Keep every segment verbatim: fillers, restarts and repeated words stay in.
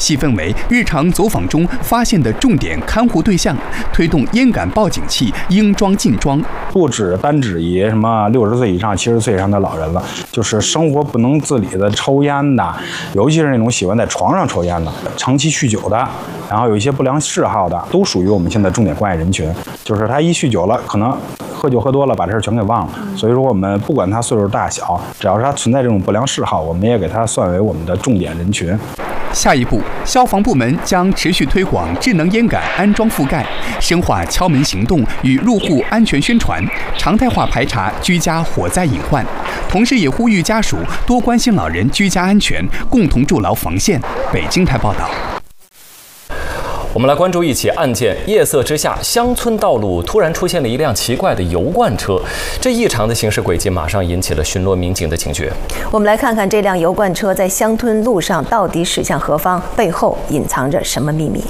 细分为日常走访中发现的重点看护对象，推动烟感报警器应装尽装。 不止单指以什么六十岁以上、七十岁以上的老人了，就是生活不能自理的抽烟的，尤其是那种喜欢在床上抽烟的、长期酗酒的，然后有一些不良嗜好的，都属于我们现在重点关爱人群。就是他一酗酒了，可能喝酒喝多了，把这事全给忘了。所以说，我们不管他岁数大小，只要是他存在这种不良嗜好，我们也给他算为我们的重点人群。 下一步，消防部门将持续推广智能烟感安装覆盖，深化敲门行动与入户安全宣传，常态化排查居家火灾隐患。同时，也呼吁家属多关心老人居家安全，共同筑牢防线。北京台报道。 我们来关注一起案件：夜色之下，乡村道路突然出现了一辆奇怪的油罐车，这异常的行驶轨迹马上引起了巡逻民警的警觉。 我们来看看这辆油罐车在乡村路上到底驶向何方，背后隐藏着什么秘密？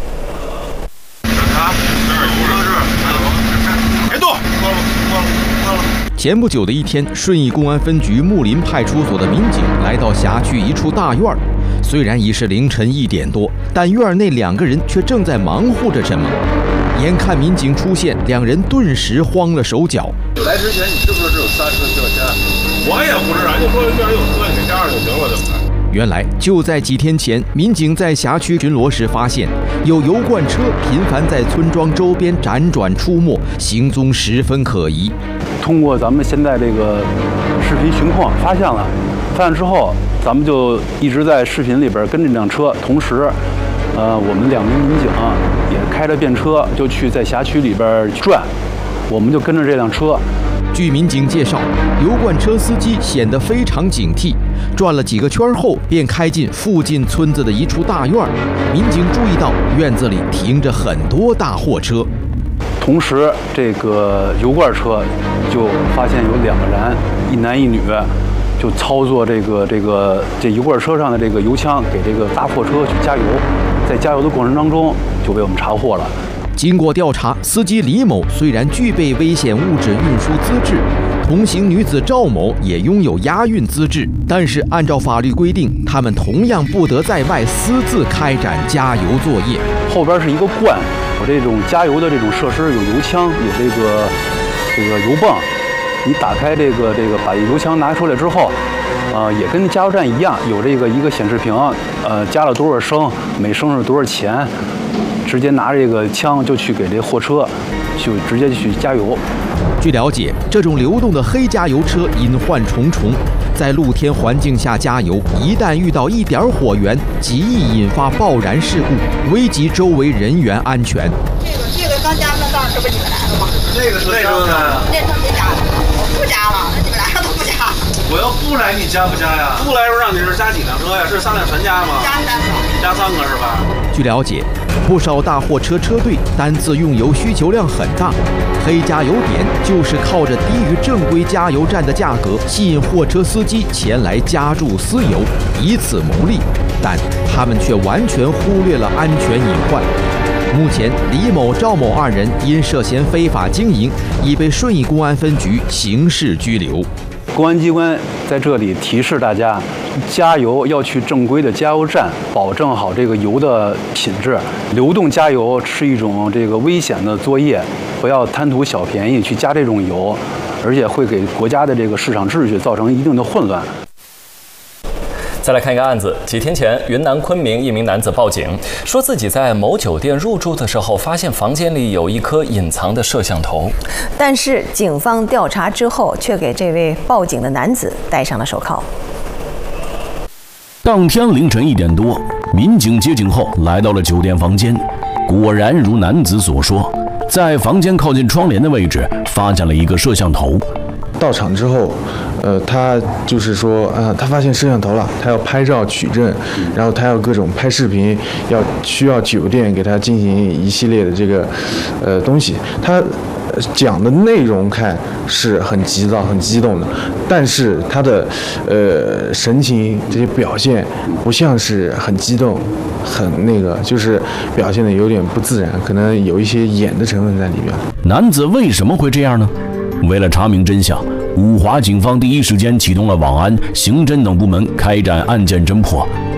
别动！ 前不久的一天，顺义公安分局木林派出所的民警来到辖区一处大院儿。虽然已是凌晨一点多，但院内两个人却正在忙活着什么。眼看民警出现，两人顿时慌了手脚。 来之前你是不是有刹车掉钱？我也不知道，就说这儿有车，你给加上就行了，对不对？ 原来就在几天前，民警在辖区巡逻时发现，有油罐车频繁在村庄周边辗转出没，行踪十分可疑。 通过咱们现在这个视频巡控发现了，发现之后，咱们就一直在视频里边跟这辆车，同时，呃，我们两名民警也开着便车就去在辖区里边转，我们就跟着这辆车。 据民警介绍，油罐车司机显得非常警惕，转了几个圈后便开进附近村子的一处大院。民警注意到院子里停着很多大货车， 同时这个油罐车就发现有两个人，一男一女，就操作这个这个这油罐车上的这个油枪给这个大货车去加油，在加油的过程当中就被我们查获了。 经过调查，司机李某虽然具备危险物质运输资质，同行女子赵某也拥有押运资质，但是按照法律规定，他们同样不得在外私自开展加油作业。 后边是一个罐，有这种加油的这种设施，有油枪，有这个这个油泵。你打开这个这个把油枪拿出来之后，呃，也跟加油站一样，有这个一个显示屏，呃，加了多少升，每升是多少钱。直接拿这个枪就去给这货车，就直接去加油。 据了解，这种流动的黑加油车隐患重重，在露天环境下加油，一旦遇到一点火源，极易引发爆燃事故，危及周围人员安全。 这个这个刚加那道，这不你们来的吗？ 那个是那个呢？ 那他没加，我不加了，那你们俩都不加。 我要不来，你加不加呀？不来时候让你是加几辆车呀？是三辆全加吗？ 加三个， 加三个是吧？ 据了解，不少大货车车队单次用油需求量很大，黑加油点就是靠着低于正规加油站的价格，吸引货车司机前来加注私油，以此牟利。但他们却完全忽略了安全隐患。目前，李某、赵某二人因涉嫌非法经营，已被顺义公安分局刑事拘留。 公安机关在这里提示大家，加油要去正规的加油站，保证好这个油的品质。流动加油是一种这个危险的作业，不要贪图小便宜去加这种油，而且会给国家的这个市场秩序造成一定的混乱。 再来看一个案子，几天前，云南昆明一名男子报警，说自己在某酒店入住的时候，发现房间里有一颗隐藏的摄像头。 但是警方调查之后，却给这位报警的男子戴上了手铐。 当天凌晨一点多，民警接警后来到了酒店房间，果然如男子所说，在房间靠近窗帘的位置发现了一个摄像头。 到场之后，呃，他就是说，啊、呃，他发现摄像头了，他要拍照取证，然后他要各种拍视频，要需要酒店给他进行一系列的这个，呃，东西。他讲的内容看是很急躁、很激动的，但是他的呃神情这些表现不像是很激动，很那个，就是表现的有点不自然，可能有一些演的成分在里面。 男子为什么会这样呢？为了查明真相，五华警方第一时间启动了网安、刑侦等部门开展案件侦破。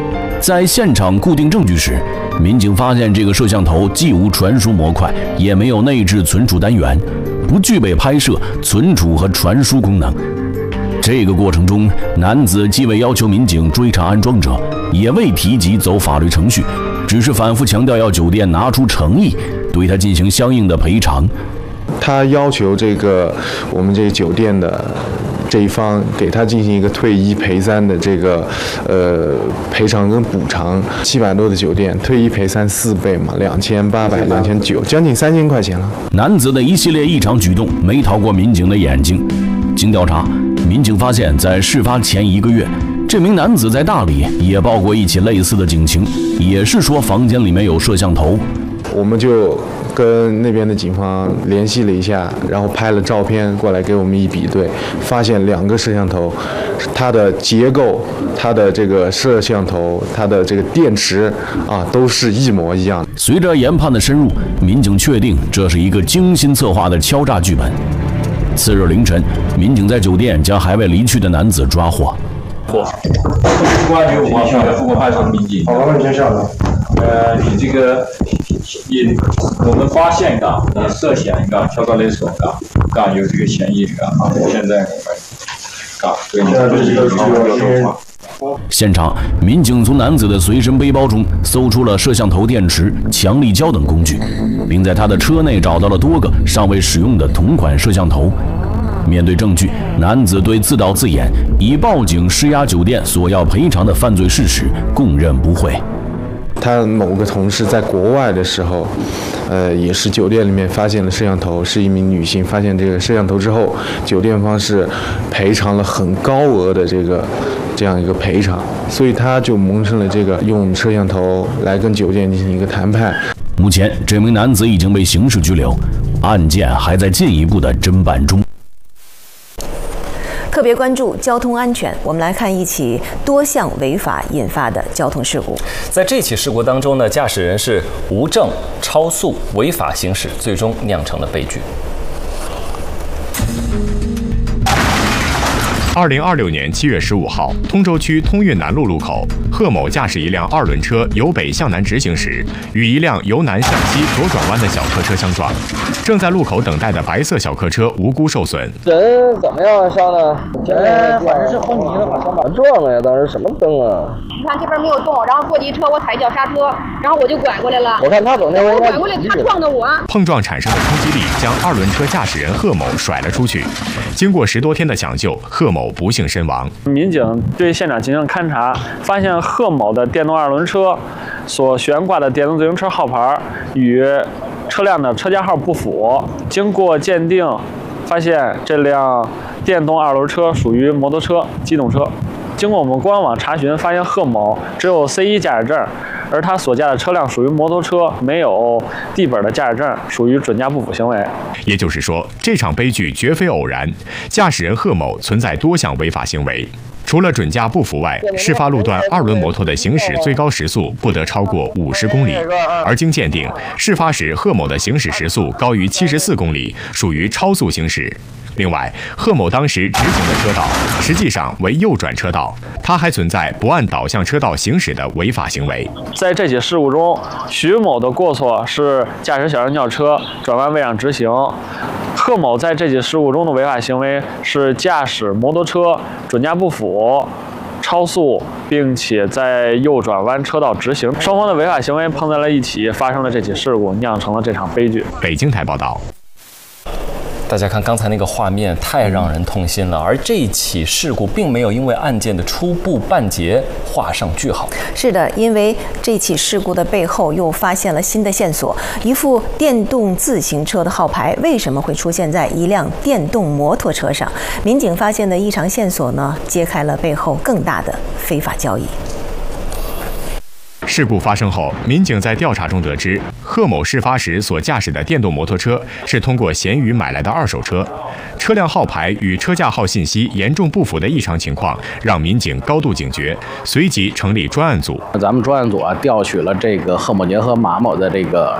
在现场固定证据时，民警发现这个摄像头既无传输模块，也没有内置存储单元，不具备拍摄、存储和传输功能。这个过程中，男子既未要求民警追查安装者，也未提及走法律程序，只是反复强调要酒店拿出诚意，对他进行相应的赔偿。 他要求这个我们这个酒店的这一方给他进行一个退一赔三的这个呃赔偿跟补偿，七百多的酒店退一赔三四倍嘛，两千八百、两千九，将近三千块钱了。 男子的一系列异常举动没逃过民警的眼睛。经调查，民警发现，在事发前一个月，这名男子在大理也报过一起类似的警情，也是说房间里面有摄像头。 我们就跟那边的警方联系了一下，然后拍了照片过来给我们一比对，发现两个摄像头，它的结构、它的这个摄像头、它的这个电池啊，都是一模一样的。 随着研判的深入，民警确定这是一个精心策划的敲诈剧本。次日凌晨，民警在酒店将还未离去的男子抓获。 公安局五号线富国派出所民警。好，我们先下来。呃，你这个，你我们发现嘎，你涉嫌嘎敲诈勒索嘎，嘎有这个嫌疑嘎，现在嘎对你这是个现场，民警从男子的随身背包中搜出了摄像头电池、强力胶等工具，并在他的车内找到了多个尚未使用的同款摄像头。面对证据，男子对自导自演、以报警施压酒店索要赔偿的犯罪事实供认不讳。 他某个同事在国外的时候，呃，也是酒店里面发现了摄像头，是一名女性。发现这个摄像头之后，酒店方是赔偿了很高额的这个这样一个赔偿，所以他就萌生了这个用摄像头来跟酒店进行一个谈判。 目前，这名男子已经被刑事拘留，案件还在进一步的侦办中。 特别关注交通安全，我们来看一起多项违法引发的交通事故。 在这起事故当中呢，驾驶人是无证、超速、违法行驶，最终酿成了悲剧。 二零二六年七月十五号，通州区通运南路路口，贺某驾驶一辆二轮车由北向南直行时，与一辆由南向西左转弯的小客车相撞。正在路口等待的白色小客车无辜受损。 人怎么样上的？人反正是昏迷了，把上把撞了呀！当时什么灯啊？ 你看这边没有动，然后过去一车，我踩一脚刹车，然后我就拐过来了。 我看他走那边， 我拐过来，他撞的我。 碰撞产生的冲击力将二轮车驾驶人贺某甩了出去。经过十多天的抢救，贺某不幸身亡。 民警对现场进行勘查，发现贺某的电动二轮车所悬挂的电动自行车号牌与车辆的车架号不符。经过鉴定，发现这辆电动二轮车属于摩托车、机动车。经过我们官网查询，发现贺某只有 C 一 驾驶证，而他所驾的车辆属于摩托车，没有地本的驾驶证，属于准驾不符行为。 也就是说，这场悲剧绝非偶然，驾驶人贺某存在多项违法行为。除了准驾不符外，事发路段二轮摩托的行驶最高时速不得超过五十公里，而经鉴定，事发时贺某的行驶时速高于七十四公里，属于超速行驶。另外，贺某当时直行的车道实际上为右转车道，他还存在不按导向车道行驶的违法行为。 在这起事故中，徐某的过错是驾驶小型轿车转弯未让直行，贺某在这起事故中的违法行为是驾驶摩托车准驾不符、超速，并且在右转弯车道直行，双方的违法行为碰在了一起，发生了这起事故，酿成了这场悲剧。 北京台报道。 大家看刚才那个画面，太让人痛心了。而这起事故并没有因为案件的初步办结画上句号。 是的，因为这起事故的背后又发现了新的线索。一副电动自行车的号牌为什么会出现在一辆电动摩托车上？民警发现的异常线索呢，揭开了背后更大的非法交易。 事故发生后，民警在调查中得知，贺某事发时所驾驶的电动摩托车是通过闲鱼买来的二手车，车辆号牌与车架号信息严重不符的异常情况，让民警高度警觉，随即成立专案组。 咱们专案组啊，调取了这个贺某杰和马某的这个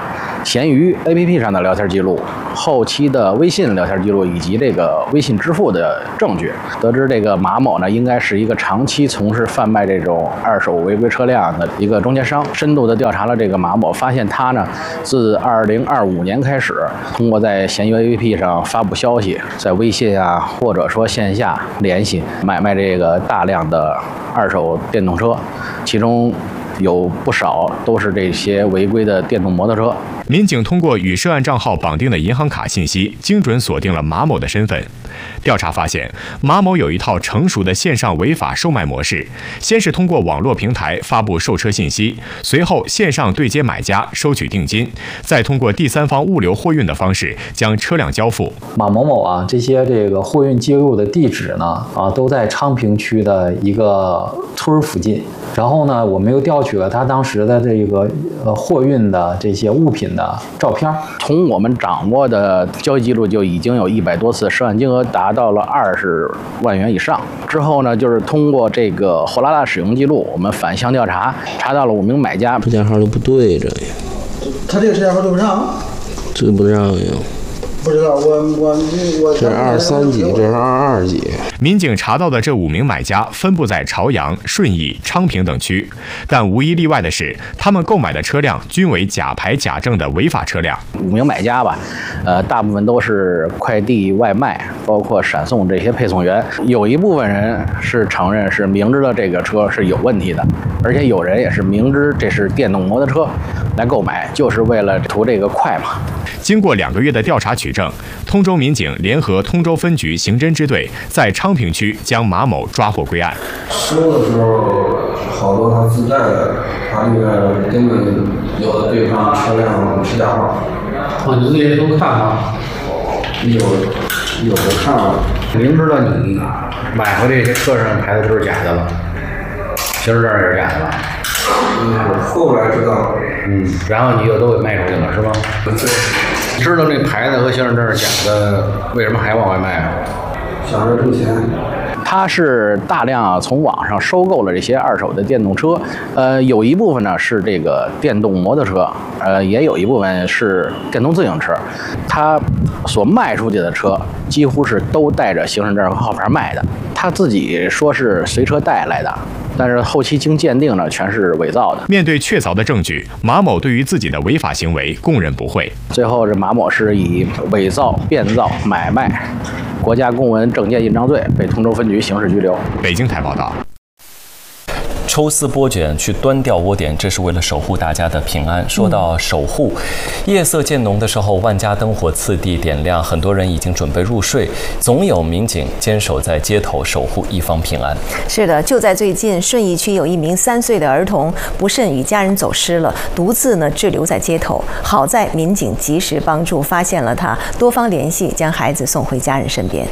闲鱼 A P P 上的聊天记录、后期的微信聊天记录以及这个微信支付的证据，得知这个马某呢应该是一个长期从事贩卖这种二手违规车辆的一个中间商。深度的调查了这个马某，发现他呢自二零二五年开始，通过在闲鱼 A P P 上发布消息，在微信啊或者说线下联系买卖这个大量的二手电动车，其中有不少都是这些违规的电动摩托车。 民警通过与涉案账号绑定的银行卡信息，精准锁定了马某的身份。调查发现，马某有一套成熟的线上违法售卖模式，先是通过网络平台发布售车信息，随后线上对接买家收取定金，再通过第三方物流货运的方式将车辆交付。 马某某啊，这些这个货运接入的地址呢，啊，都在昌平区的一个村附近。然后呢，我们又调取了他当时的这个呃货运的这些物品的照片。 从我们掌握的交易记录就已经有一百多次，涉案金额达到了二十万元以上。之后呢，就是通过这个货拉拉使用记录，我们反向调查，查到了五名买家。 车架号就不对着呀。 他这个车架号对不上？ 对不上呀。 不知道，我我我这是二三几，这是二二几。 民警查到的这五名买家分布在朝阳、顺义、昌平等区，但无一例外的是，他们购买的车辆均为假牌假证的违法车辆。 五名买家吧，呃，大部分都是快递外卖，包括闪送这些配送员。有一部分人是承认是明知道这个车是有问题的，而且有人也是明知这是电动摩托车来购买，就是为了图这个快嘛。 经过两个月的调查取证，通州民警联合通州分局刑侦支队在昌平区将马某抓获归案。 收的时候，好多他自带的，他那个根本有的对方车辆车架号。 哦，你这些都看了？ 有，有的看了。 明知道你买回这些车上牌子都是假的了，行驶证也是假的了。 嗯，后来知道。 嗯，然后你又都给卖出去了，是吗？ 对。 知道这牌子和行驶证是假的，为什么还往外卖啊？ 想着挣钱。 他是大量从网上收购了这些二手的电动车，呃，有一部分呢是这个电动摩托车，呃，也有一部分是电动自行车。他所卖出去的车几乎是都带着行驶证和号牌卖的，他自己说是随车带来的。但是后期经鉴定呢，全是伪造的。 面对确凿的证据，马某对于自己的违法行为供认不讳。 最后，这马某是以伪造、变造、买卖国家公文证件印章罪被通州分局刑事拘留。 北京台报道。 抽丝剥茧去端掉窝点，这是为了守护大家的平安。说到守护，夜色渐浓的时候，万家灯火次第点亮，很多人已经准备入睡，总有民警坚守在街头守护一方平安。 是的，就在最近，顺义区有一名三岁的儿童不慎与家人走失了，独自呢滞留在街头。好在民警及时帮助，发现了他，多方联系，将孩子送回家人身边。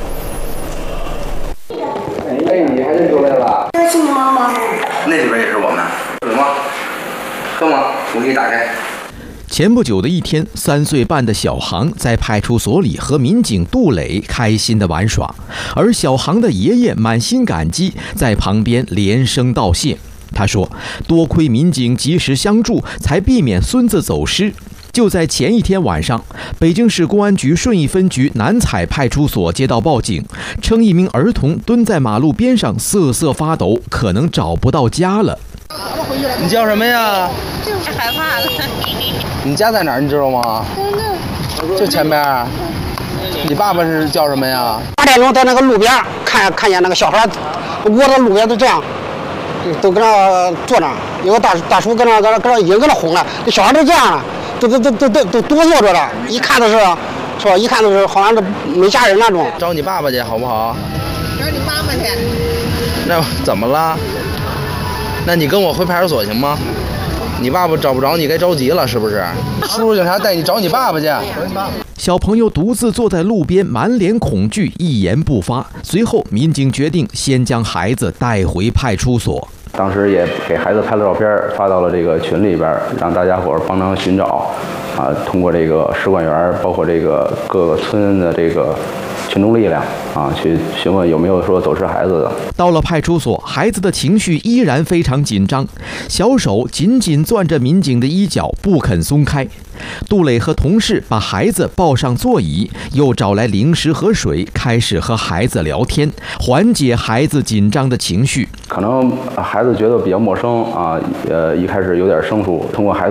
哎，你还认出来了？ 这是你妈妈。 那里边也是我们，有吗？喝吗？我给你打开。 前不久的一天，三岁半的小航在派出所里和民警杜磊开心地玩耍，而小航的爷爷满心感激，在旁边连声道谢。他说：“多亏民警及时相助，才避免孙子走失。”就在前一天晚上，北京市公安局顺义分局南采派出所接到报警，称一名儿童蹲在马路边上瑟瑟发抖，可能找不到家了。 你叫什么呀？ 就是害怕了。 你家在哪儿？你知道吗？就前边。你爸爸是叫什么呀？ 八点钟在那个路边看看见那个小孩窝在路边都这样，都搁那坐那，有个大大叔搁那搁那搁那已经搁那哄了，这小孩都这样了。都都都都都都哆嗦着了，一看都是，是吧？一看都是好像是没家人那种。 找你爸爸去好不好？ 找你妈妈去。 那怎么了？那你跟我回派出所行吗？你爸爸找不着你，该着急了是不是？叔叔警察带你找你爸爸去。 小朋友独自坐在路边，满脸恐惧，一言不发。随后，民警决定先将孩子带回派出所。 当时也给孩子拍了照片，发到了这个群里边，让大家伙帮忙寻找。啊，通过这个使馆员，包括这个各个村的这个群众力量啊，去询问有没有说走失孩子的。 到了派出所，孩子的情绪依然非常紧张，小手紧紧攥着民警的衣角，不肯松开。杜磊和同事把孩子抱上座椅，又找来零食和水，开始和孩子聊天，缓解孩子紧张的情绪。 可能孩子觉得比较陌生啊，呃，一开始有点生疏，通过孩子